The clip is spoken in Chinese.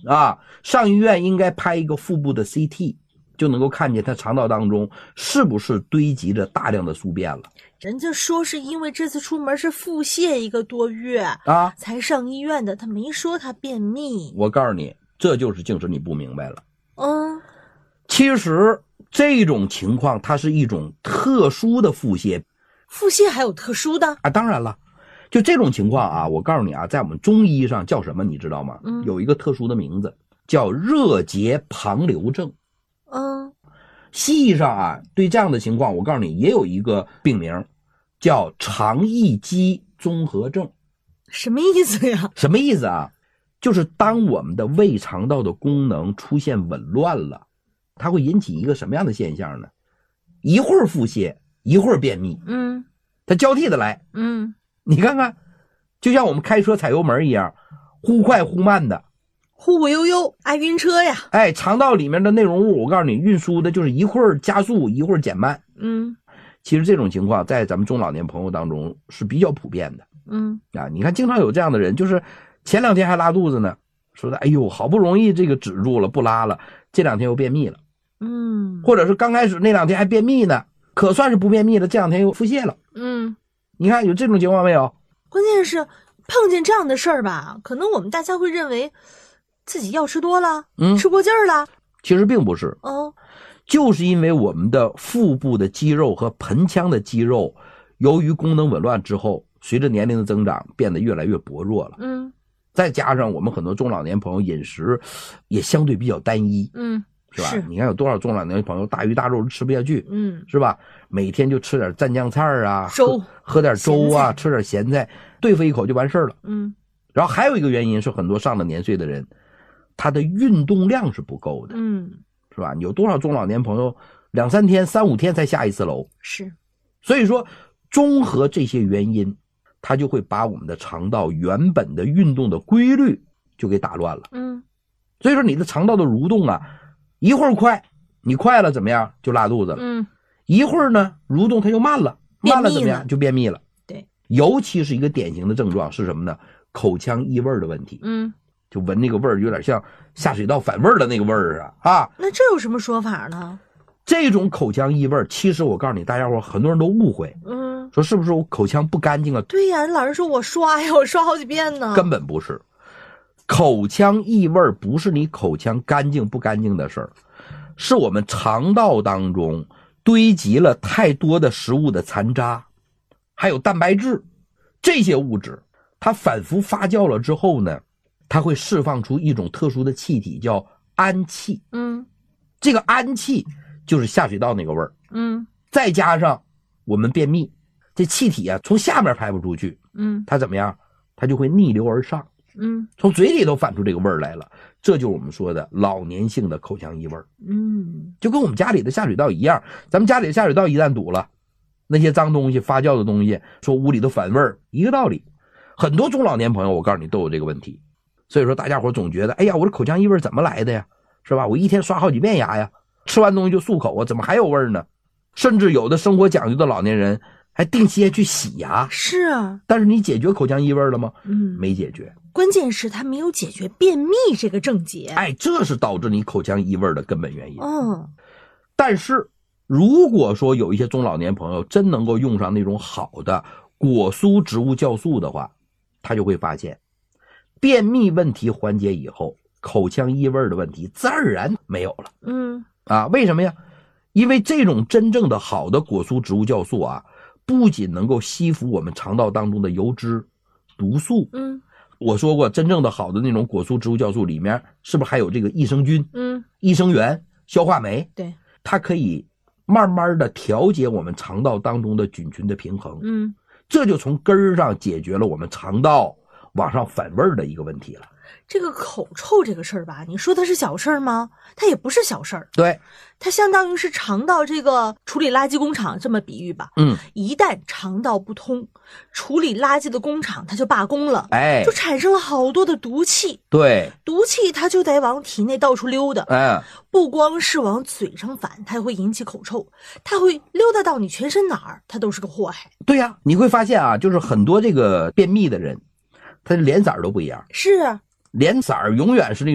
啊，上医院应该拍一个腹部的 CT， 就能够看见他肠道当中是不是堆积着大量的宿便了。 人家说是因为这次出门是腹泻1个多月啊， 才上医院的，他没说他便秘。 我告诉你，这就是净是你不明白了。其实这种情况它是一种特殊的腹泻。 腹泻还有特殊的啊？当然了，就这种情况啊，我告诉你啊，在我们中医上叫什么你知道吗？有一个特殊的名字叫热结旁流症。西医上啊，对这样的情况我告诉你也有一个病名叫肠易激综合症。 什么意思呀？ 什么意思啊？就是当我们的胃肠道的功能出现紊乱了，它会引起一个什么样的现象呢？一会儿腹泻，一会儿便秘。它交替的来。你看看，就像我们开车踩油门一样，忽快忽慢的， 忽忽悠悠，爱晕车呀。 哎，肠道里面的内容物，我告诉你，运输的就是一会儿加速，一会儿减慢。其实这种情况在咱们中老年朋友当中是比较普遍的。你看经常有这样的人，就是前2天还拉肚子呢，说的哎呦好不容易这个止住了不拉了，这2天又便秘了。或者是刚开始那2天还便秘呢，可算是不便秘了，这2天又腹泻了。你看有这种情况没有？ 关键是碰见这样的事儿吧，可能我们大家会认为自己药吃多了，吃过劲儿了。 其实并不是。就是因为我们的腹部的肌肉和盆腔的肌肉由于功能紊乱之后，随着年龄的增长变得越来越薄弱了。再加上我们很多中老年朋友饮食也相对比较单一。是吧？你看有多少中老年朋友大鱼大肉吃不下去。是吧？每天就吃点蘸酱菜啊，喝点粥啊，吃点咸菜，对付一口就完事儿了。然后还有一个原因是很多上了年岁的人他的运动量是不够的。是吧？有多少中老年朋友2、3天、3、5天才下一次楼。 是。 所以说综合这些原因，它就会把我们的肠道原本的运动的规律就给打乱了。所以说你的肠道的蠕动啊，一会儿快，你快了怎么样就拉肚子了。一会儿呢蠕动它就慢了，慢了怎么样就便秘了。 对， 尤其是一个典型的症状是什么呢？口腔异味的问题。就闻那个味儿有点像下水道反味儿的那个味儿啊。 那这有什么说法呢？ 这种口腔异味，其实我告诉你，大家伙很多人都误会，说是不是我口腔不干净啊？ 对呀，人老人说我刷呀，我刷好几遍呢。 根本不是，口腔异味不是你口腔干净不干净的事儿，是我们肠道当中堆积了太多的食物的残渣，还有蛋白质，这些物质它反复发酵了之后呢，它会释放出一种特殊的气体叫氨气。这个氨气就是下水道那个味儿。再加上我们便秘，这气体啊从下面排不出去。它怎么样？它就会逆流而上。从嘴里头反出这个味儿来了，这就是我们说的老年性的口腔异味。就跟我们家里的下水道一样，咱们家里的下水道一旦堵了，那些脏东西发酵的东西说屋里头反味儿，一个道理。很多中老年朋友我告诉你都有这个问题。所以说大家伙总觉得哎呀我这口腔异味怎么来的呀，是吧？我一天刷好几遍牙呀，吃完东西就漱口啊，怎么还有味儿呢？甚至有的生活讲究的老年人还定期去洗牙。 是啊， 但是你解决口腔异味了吗？没解决。 关键是他没有解决便秘这个症结。 哎，这是导致你口腔异味的根本原因。但是如果说有一些中老年朋友真能够用上那种好的果蔬植物酵素的话，他就会发现便秘问题缓解以后，口腔异味的问题自然而然没有了。为什么呀？因为这种真正的好的果蔬植物酵素啊，不仅能够吸附我们肠道当中的油脂、毒素。我说过真正的好的那种果蔬植物酵素里面是不是还有这个益生菌、益生元、消化酶？ 对， 它可以慢慢的调节我们肠道当中的菌群的平衡。这就从根儿上解决了我们肠道往上反味儿的一个问题了。 这个口臭这个事儿吧，你说它是小事儿吗？它也不是小事儿。 对， 它相当于是肠道这个处理垃圾工厂，这么比喻吧。一旦肠道不通，处理垃圾的工厂它就罢工了，就产生了好多的毒气。 对， 毒气它就得往体内到处溜达。不光是往嘴上反，它会引起口臭，它会溜达到你全身哪儿，它都是个祸害。 对呀，你会发现啊，就是很多这个便秘的人，他的脸色都不一样。 是啊， 脸色永远是那